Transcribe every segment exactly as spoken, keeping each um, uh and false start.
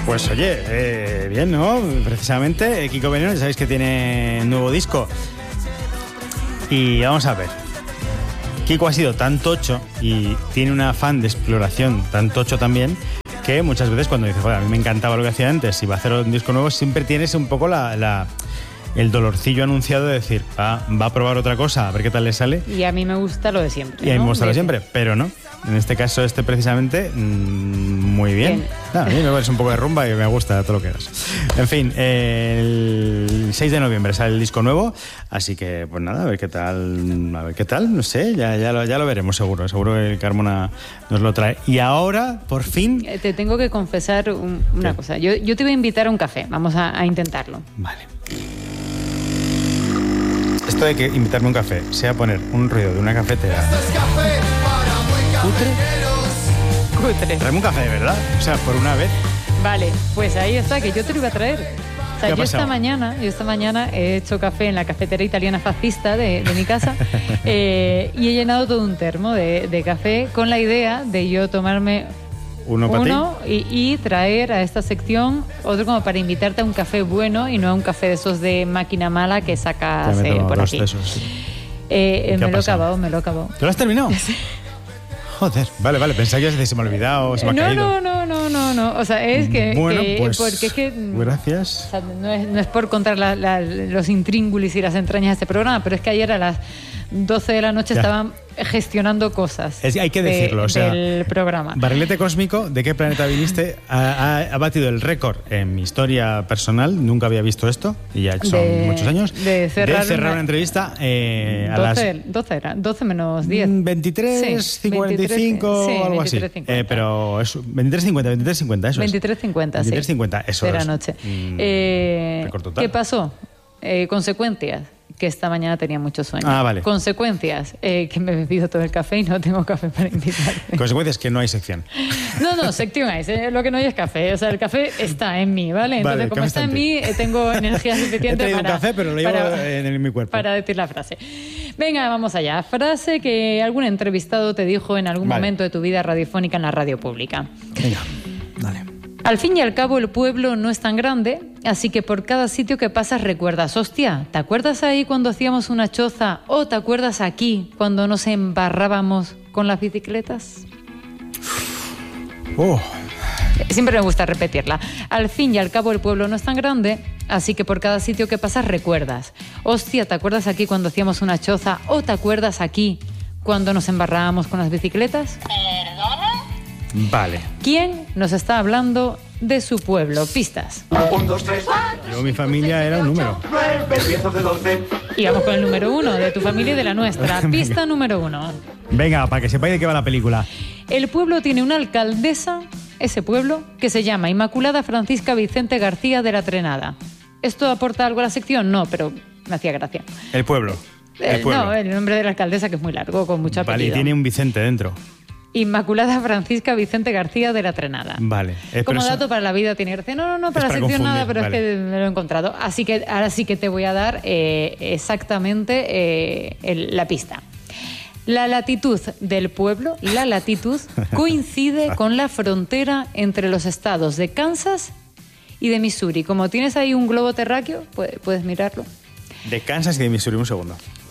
Pues oye, eh, bien, ¿no? Precisamente, eh, Kiko Veneno, ya sabéis que tiene nuevo disco. Y vamos a ver. Kiko ha sido tan tocho y tiene un afán de exploración tan tocho también, que muchas veces cuando dices, a mí me encantaba lo que hacía antes y va a hacer un disco nuevo, siempre tienes un poco la, la, el dolorcillo anunciado de decir, ah, va a probar otra cosa, a ver qué tal le sale. Y a mí me gusta lo de siempre. Y a mí ¿no? me gusta lo de de siempre, pero no. En este caso, este precisamente, mmm, muy bien. bien. Ah, a mí me parece un poco de rumba y me gusta todo lo que hagas. En fin, eh, el seis de noviembre sale el disco nuevo, así que, pues nada, a ver qué tal, a ver qué tal, no sé, ya, ya, lo, ya lo veremos seguro, seguro que Carmona nos lo trae. Y ahora, por fin... Te tengo que confesar un, una ¿Qué? cosa, yo, yo te voy a invitar a un café, vamos a, a intentarlo. Vale. Esto de que invitarme a un café sea poner un ruido de una cafetera... ¿Cutre? Cutre. Traeme un café, de verdad. O sea, por una vez. Vale, pues ahí está, que yo te lo iba a traer. O sea, ¿Qué ha yo esta pasado? mañana, yo esta mañana he hecho café en la cafetera italiana fascista de, de mi casa eh, y he llenado todo un termo de, de café con la idea de yo tomarme Uno para uno y, y traer a esta sección otro como para invitarte a un café bueno y no a un café de esos de máquina mala que sacas Ya me eh, tomo por dos aquí. de esos, sí. Eh, ¿Qué me ha lo he pasado? acabado, me lo he acabado. ¿Tú lo has terminado? Joder, vale, vale, pensaba que se me ha olvidado, se me ha No, caído. no, no, no, no, no. O sea, es que, Bueno, que- pues, porque es que gracias. O sea, no, es, no es por contar la, la, los intríngulis y las entrañas de este programa, pero es que ayer a las doce de la noche Ya. estaban gestionando cosas. Es, hay que de- decirlo, o sea, del programa. Barrilete Cósmico, ¿de qué planeta viniste? Ha, ha- ha batido el récord en mi historia personal, nunca había visto esto, y ya son De- muchos años, de cerrar una- una entrevista eh, a doce, las doce era, doce menos diez. mm, veintitrés cincuenta y cinco sí, o algo así. veintitrés cincuenta. Eh, pero es veintitrés cincuenta, veintitrés cincuenta, eso es. veintitrés cincuenta, sí. veintitrés cincuenta, eso de la es. noche. Mm, Eh, récord total. ¿Qué pasó? Eh, consecuencias. Que esta mañana tenía mucho sueño. Ah, vale. Consecuencias. Eh, que me he bebido todo el café y no tengo café para invitarte. Consecuencias que no hay sección. No, no, sección hay. eh, Lo que no hay es café. O sea, el café está en mí, ¿vale? Entonces, Vale, el como café está en está en mí, eh, tengo energía He suficiente traído para... un café, pero lo llevo para- en mi cuerpo. Para decir la frase. Venga, vamos allá. Frase que algún entrevistado te dijo en algún Vale. momento de tu vida radiofónica en la radio pública. Venga, dale. Al fin y al cabo, el pueblo no es tan grande, así que por cada sitio que pasas recuerdas, hostia, ¿te acuerdas ahí cuando hacíamos una choza? ¿O te acuerdas aquí cuando nos embarrábamos con las bicicletas? Oh, Siempre me gusta repetirla. Al fin y al cabo, el pueblo no es tan grande, así que por cada sitio que pasas recuerdas, hostia, ¿te acuerdas aquí cuando hacíamos una choza? ¿O te acuerdas aquí cuando nos embarrábamos con las bicicletas? vale. ¿Quién nos está hablando de su pueblo? Pistas. Un, dos, tres, Yo, mi familia era un número. nueve, diez, once, doce. Y vamos con el número uno, de tu familia y de la nuestra. Pista número uno. Venga, para que sepáis de qué va la película. El pueblo tiene una alcaldesa, ese pueblo, que se llama Inmaculada Francisca Vicente García de la Trenada. ¿Esto aporta algo a la sección? No, pero me hacía gracia. El pueblo. El Eh, pueblo. no, el nombre de la alcaldesa, que es muy largo, con mucho Vale, y apellido. tiene un Vicente dentro. Inmaculada Francisca Vicente García de la Trenada. Vale. Eh, Como pero eso- dato para la vida tiene gracia. No, no, no, para Es la para sección nada, confundir, pero vale. es que me lo he encontrado. Así que ahora sí que te voy a dar eh, exactamente eh, el- la pista. La latitud del pueblo, la latitud, coincide con la frontera entre los estados de Kansas y de Missouri. Como tienes ahí un globo terráqueo, puedes, puedes mirarlo. De Kansas y de Missouri, un segundo.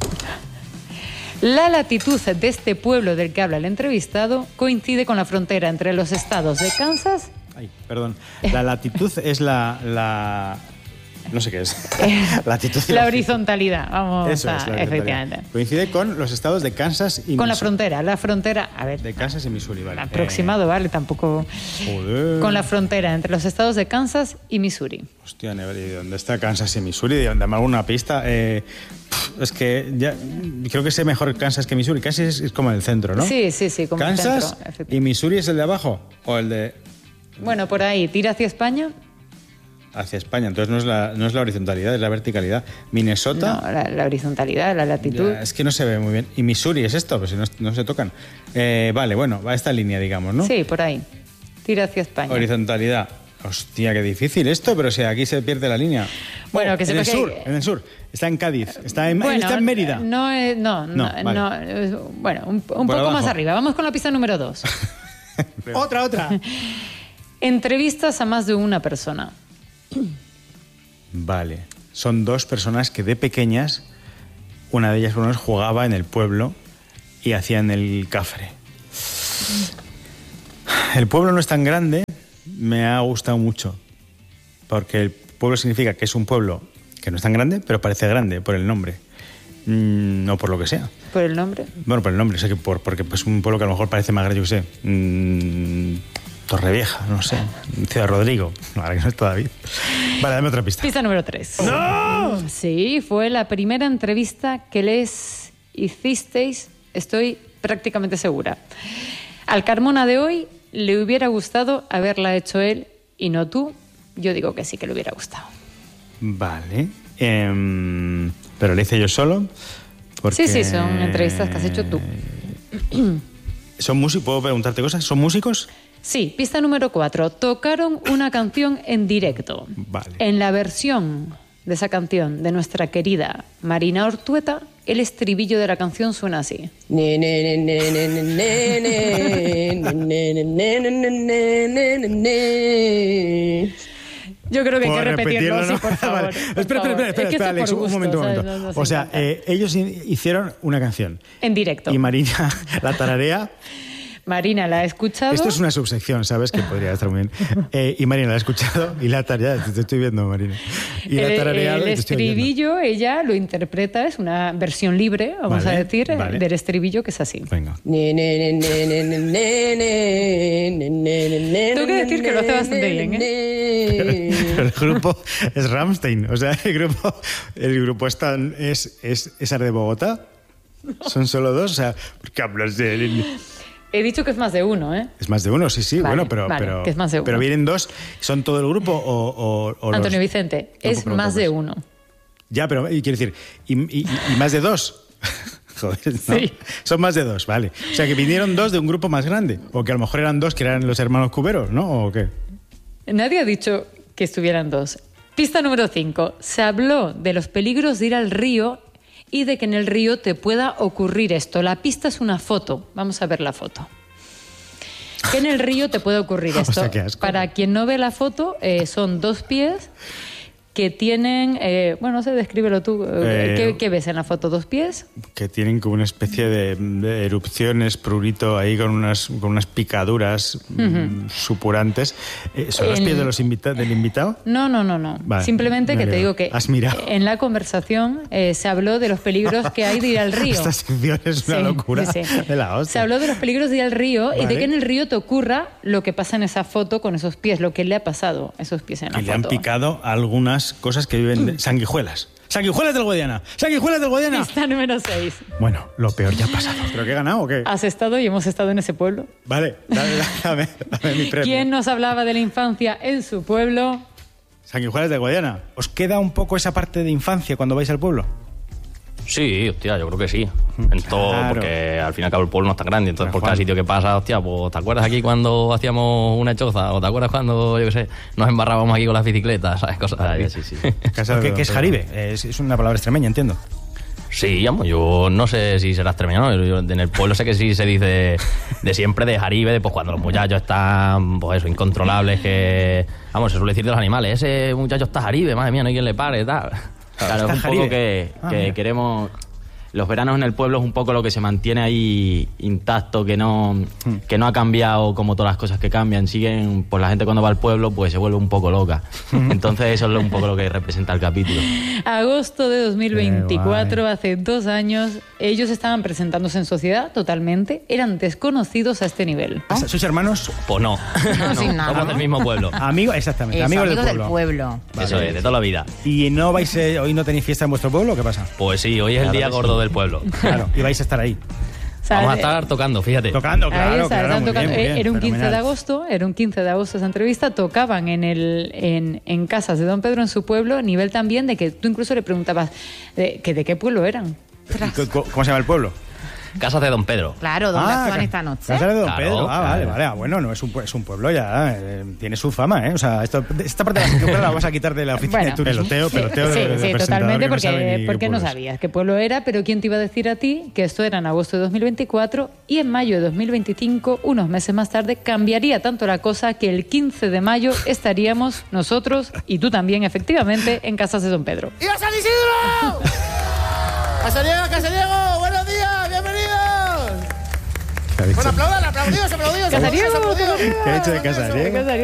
La latitud de este pueblo del que habla el entrevistado coincide con la frontera entre los estados de Kansas. Ay, perdón. La latitud es la, la... No sé qué es. Latitud y La longitud. horizontalidad, vamos Eso a, es, la horizontalidad. efectivamente. Coincide con los estados de Kansas y Con la Missouri. frontera, la frontera, a ver, De Kansas y Missouri, vale. aproximado, vale, tampoco. Eh, joder. Con la frontera entre los estados de Kansas y Missouri. Hostia, Never, ¿y dónde está Kansas y Missouri? Dame alguna pista. Eh, pff, es que ya creo que sé mejor Kansas que Missouri. Casi es, es como el centro, ¿no? Sí, sí, sí, como el Kansas centro, efectivamente. y Missouri es el de abajo o el de Bueno, por ahí, tira hacia España. hacia España. Entonces no es la, no es la horizontalidad, es la verticalidad. Minnesota. No, la, la horizontalidad, la latitud. Ya, es que no se ve muy bien. Y Missouri es esto, pues si no, no se tocan. Eh, vale, bueno, va esta línea, digamos, ¿no? Sí, por ahí. Tira hacia España. Horizontalidad. Hostia, qué difícil esto, pero si aquí se pierde la línea. Bueno, Oh, que en el sepa que- sur, en el sur. Está en Cádiz, está en, Bueno, está en Mérida. No, eh, no, no, No, vale. no, eh, bueno, un, un Por poco abajo. más arriba. Vamos con la pista número dos. Otra, otra. Entrevistas a más de una persona. Vale. Son dos personas que de pequeñas, una de ellas por lo menos jugaba en el pueblo y hacían el cafre. El pueblo no es tan grande, me ha gustado mucho, porque el pueblo significa que es un pueblo que no es tan grande, pero parece grande por el nombre, mm, no por lo que sea. ¿Por el nombre? Bueno, por el nombre, o sea, que por, porque es un pueblo que a lo mejor parece más grande, yo qué sé, mmm, Torrevieja, no sé, Ciudad Rodrigo, ahora que no está David. Vale, dame otra pista. Pista número tres. ¡No! Sí, fue la primera entrevista que les hicisteis, estoy prácticamente segura. Al Carmona de hoy le hubiera gustado haberla hecho él y no tú. Yo digo que sí que le hubiera gustado. Vale. Eh, pero le hice yo solo. Porque... Sí, sí, son entrevistas que has hecho tú. ¿Son músicos? ¿Puedo preguntarte cosas? ¿Son músicos? Sí, pista número cuatro. Tocaron una canción en directo. Vale. En la versión de esa canción de nuestra querida Marina Ortueta, el estribillo de la canción suena así. Yo creo que hay que repetirlo, sí, por favor. Vale. Por Espera, favor. espera, espera, Es que espera, está Alex, por un gusto, momento, un ¿sabes? momento. No- nos O sea, encanta. eh, ellos in- hicieron una canción. En directo. Y Marina la tararea. Marina la ha escuchado. Esto es una subsección, ¿sabes? Que podría estar muy bien. Eh, y Marina la ha escuchado y la tarea, te, te estoy viendo, Marina. Y la el, tarareado el y te estoy oyendo. estribillo, ella lo interpreta, es una versión libre, vamos Vale, a decir, vale. del estribillo que es así. Venga. Tengo que decir que lo hace bastante bien, ¿eh? Pero el grupo es Rammstein. O sea, el grupo, el grupo está, es, es, es de Bogotá. Son solo dos. O sea, ¿por qué hablas de él? He dicho que es más de uno, ¿eh? Es más de uno, sí, sí. Vale, bueno, pero, vale, pero, que es más de uno. pero vienen dos. ¿Son todo el grupo o, o, o Antonio los- Vicente, Tampoco es lo más de pocos. uno. Ya, pero y quiero decir, ¿y, y, y más de dos? Joder, ¿no? Sí. Son más de dos, vale. O sea, que vinieron dos de un grupo más grande. O que a lo mejor eran dos que eran los hermanos Cuberos, ¿no? ¿O qué? Nadie ha dicho que estuvieran dos. Pista número cinco. Se habló de los peligros de ir al río y de que en el río te pueda ocurrir esto. La pista es una foto. Vamos a ver la foto. Que en el río te puede ocurrir O esto. sea, qué asco. Para quien no ve la foto, eh, son dos pies que tienen... eh, bueno, no sé, descríbelo tú. Eh, ¿Qué, qué ves en la foto? ¿Dos pies? Que tienen como una especie de, de erupciones, prurito ahí con unas, con unas picaduras mm, supurantes. Eh, ¿Son los En- pies de los invita- del invitado? No, no, no, no. Vale, Simplemente me que te alegro. digo que Has mirado. en la conversación eh, se habló de los peligros que hay de ir al río. Esta sección es una Sí, locura sí, sí. de la hostia. Se habló de los peligros de ir al río y Vale. de que en el río te ocurra lo que pasa en esa foto con esos pies, lo que le ha pasado a esos pies en la Que le foto. han picado algunas cosas que viven de sanguijuelas. ¡Sanguijuelas del Guadiana! ¡Sanguijuelas del Guadiana! Pista número seis. Bueno, lo peor ya ha pasado. ¿Pero qué he ganado o qué? Has estado y hemos estado en ese pueblo. Vale, dame, dame, dame mi premio. ¿Quién nos hablaba de la infancia en su pueblo? Sanguijuelas del Guadiana. ¿Os queda un poco esa parte de infancia cuando vais al pueblo? Sí, hostia, yo creo que sí. En todo, Claro. porque al fin y al cabo el pueblo no es tan grande, entonces Pero, por cada Juan. sitio que pasa, hostia, pues ¿te acuerdas aquí cuando hacíamos una choza? ¿O te acuerdas cuando, yo qué sé, nos embarrábamos aquí con las bicicletas? ¿Sabes? Cosas así. Sí, sí. Casa de- ¿Qué, es jaribe? Es, es una palabra extremeña, entiendo. Sí, vamos, yo no sé si será extremeño, ¿no? Yo en el pueblo sé que sí se dice de siempre de jaribe, de pues cuando los muchachos están, pues eso, incontrolables, que... Vamos, se suele decir de los animales, ese muchacho está jaribe, madre mía, no hay quien le pare, tal. Claro, Está es un Jaribe. poco que, Ah, que mira. queremos... Los veranos en el pueblo es un poco lo que se mantiene ahí intacto, que no, Hmm. que no ha cambiado como todas las cosas que cambian. Siguen, pues la gente cuando va al pueblo pues se vuelve un poco loca. Hmm. Entonces eso es lo- un poco lo que representa el capítulo. Agosto de dos mil veinticuatro, Qué guay. hace dos años, ellos estaban presentándose en sociedad totalmente, eran desconocidos a este nivel. ¿Sois hermanos? Pues no, No, sin nada, somos ¿no? del mismo pueblo. Amigos, exactamente. Eso, amigos, amigos del del pueblo. pueblo. Eso es, de toda la vida. ¿Y no vais, eh, hoy no tenéis fiesta en vuestro pueblo? ¿Qué pasa? Pues sí, hoy es el Claro día que gordo sí. del pueblo. Claro, y vais a estar ahí. O sea, Vamos a eh, estar tocando, fíjate. Tocando, Ahí claro, está, claro. están muy tocando. bien, muy Eh, bien, era un quince de fenomenal. agosto, era un quince de agosto esa entrevista, tocaban en el en, en casas de Don Pedro en su pueblo, a nivel también de que tú incluso le preguntabas de, que de qué pueblo eran. ¿Y co- co- ¿Cómo se llama el pueblo? Casas de Don Pedro. Claro, ¿dónde Ah, actúan ca- esta noche? Casa de Don Claro, Pedro. Ah, vale, claro. vale. Ah, bueno, no es un, pue- es un pueblo ya. eh, tiene su fama, ¿eh? O sea, esto, esta parte de la sección la vamos a quitar de la oficina Bueno. de turismo. Peloteo, peloteo. Sí, de- de sí, presentador totalmente, que no sabe porque, ni porque qué no pueblo es. sabías qué pueblo era, pero ¿quién te iba a decir a ti que esto era en agosto de dos mil veinticuatro y en mayo de dos mil veinticinco, unos meses más tarde, cambiaría tanto la cosa que el quince de mayo estaríamos nosotros, y tú también, efectivamente, en Casas de Don Pedro. ¡Viva San Isidro! ¡Casariego, Casariego! ¡Buenos días! ¡Bienvenidos! ¿Qué ha dicho? Bueno, aplaudan, aplaudidos, aplaudidos. ¡Casariego! aplaudidos, aplaudidos. ¿Qué ha dicho de Casariego?